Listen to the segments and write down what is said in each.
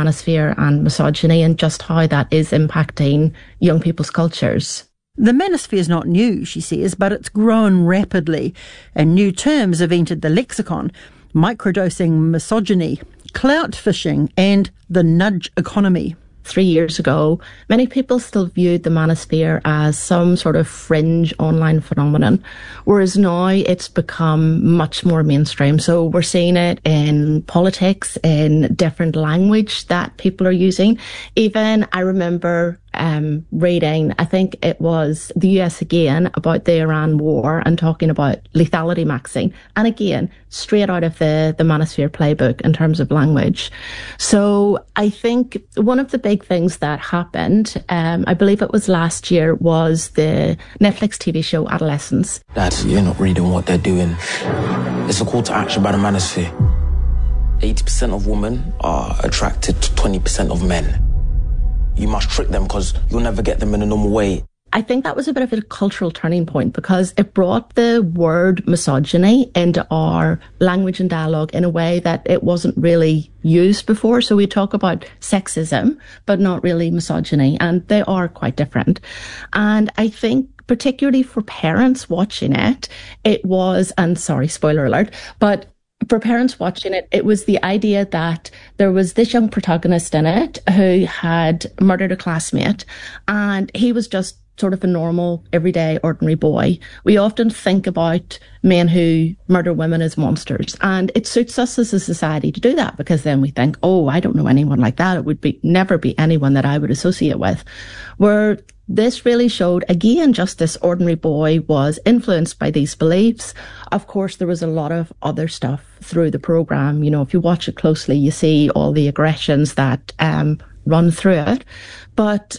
manosphere and misogyny and just how that is impacting young people's cultures. The manosphere is not new, she says, but it's grown rapidly and new terms have entered the lexicon: microdosing, misogyny, clout fishing and the nudge economy. 3 years ago, many people still viewed the manosphere as some sort of fringe online phenomenon, whereas now it's become much more mainstream. So we're seeing it in politics, in different language that people are using. Even I remember reading, I think it was the US again, about the Iran war and talking about lethality maxing. And again, straight out of the Manosphere playbook in terms of language. So I think one of the big things that happened, I believe it was last year, was the Netflix TV show Adolescence. Dad, you're not reading what they're doing. It's a call to action by the Manosphere. 80% of women are attracted to 20% of men. You must trick them because you'll never get them in a normal way. I think that was a bit of a cultural turning point because it brought the word misogyny into our language and dialogue in a way that it wasn't really used before. So we talk about sexism, but not really misogyny, and they are quite different. And I think particularly for parents watching it, it was, and sorry, spoiler alert, but for parents watching it, it was the idea that there was this young protagonist in it who had murdered a classmate, and he was just sort of a normal, everyday, ordinary boy. We often think about men who murder women as monsters, and it suits us as a society to do that because then we think, oh, I don't know anyone like that. It would never be anyone that I would associate with. Where this really showed, again, just this ordinary boy was influenced by these beliefs. Of course, there was a lot of other stuff through the programme. You know, if you watch it closely, you see all the aggressions that run through it. But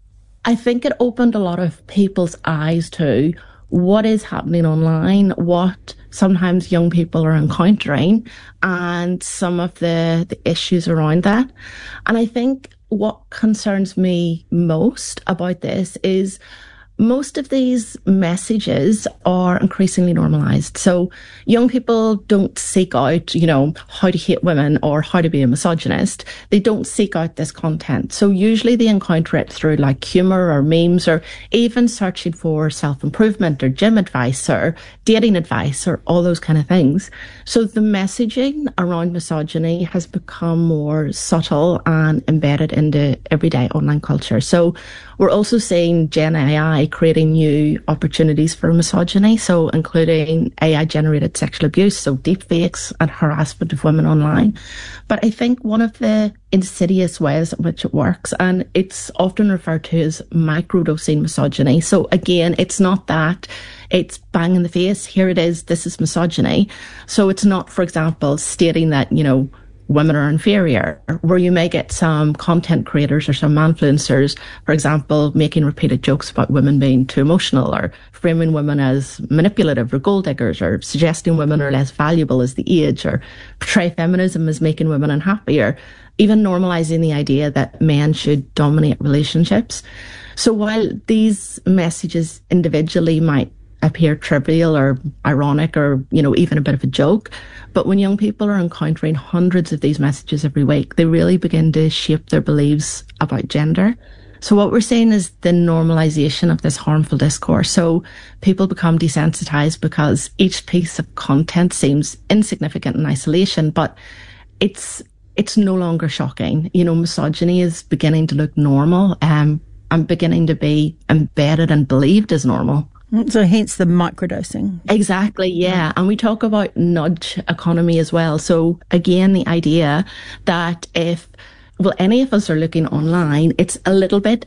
I think it opened a lot of people's eyes to what is happening online, what sometimes young people are encountering, and some of the issues around that. And I think what concerns me most about this is most of these messages are increasingly normalised. So young people don't seek out, you know, how to hate women or how to be a misogynist. They don't seek out this content. So usually they encounter it through like humour or memes or even searching for self-improvement or gym advice or dating advice or all those kind of things. So the messaging around misogyny has become more subtle and embedded into everyday online culture. So we're also seeing Gen AI creating new opportunities for misogyny, so including AI-generated sexual abuse, so deepfakes and harassment of women online. But I think one of the insidious ways in which it works, and it's often referred to as microdosing misogyny. So again, it's not that it's bang in the face, here it is, this is misogyny. So it's not, for example, stating that, you know, women are inferior, where you may get some content creators or some influencers, for example, making repeated jokes about women being too emotional or framing women as manipulative or gold diggers or suggesting women are less valuable as the age or portray feminism as making women unhappy or even normalising the idea that men should dominate relationships. So while these messages individually might appear trivial or ironic or, you know, even a bit of a joke, but when young people are encountering hundreds of these messages every week, they really begin to shape their beliefs about gender. So what we're seeing is the normalisation of this harmful discourse. So people become desensitised because each piece of content seems insignificant in isolation, but it's no longer shocking. You know, misogyny is beginning to look normal and beginning to be embedded and believed as normal. So hence the microdosing. Exactly, yeah. And we talk about nudge economy as well. So again, the idea that if, well, any of us are looking online, it's a little bit.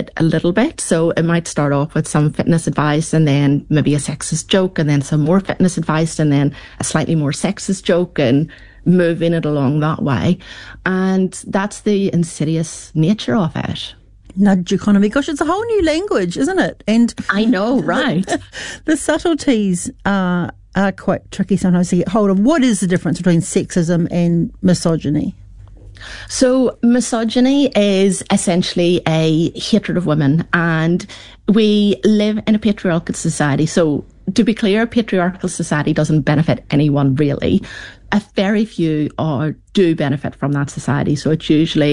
So it might start off with some fitness advice and then maybe a sexist joke and then some more fitness advice and then a slightly more sexist joke and moving it along that way. And that's the insidious nature of it. Nudge economy. Gosh, it's a whole new language, isn't it? And I know, right? The subtleties are quite tricky sometimes to get hold of. What is the difference between sexism and misogyny? So misogyny is essentially a hatred of women, and we live in a patriarchal society. So to be clear, patriarchal society doesn't benefit anyone really. A very few do benefit from that society. So it's usually